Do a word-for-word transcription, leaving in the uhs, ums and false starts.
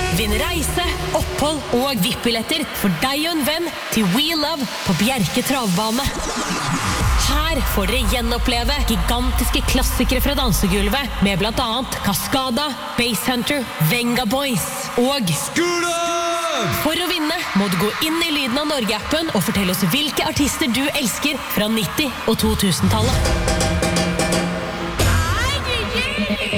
Vinn reise, opphold og V I P-billetter for deg og en venn til We Love på Bjerke travbane. Her får dere gjenoppleve gigantiske klassikere fra dansegulvet med blant annet Cascada, Basshunter, Venga Boys og Scooter! For å vinne må du gå inn i Lyden av Norge-appen og fortelle oss hvilke artister du elsker fra nitti- og to tusen-tallet.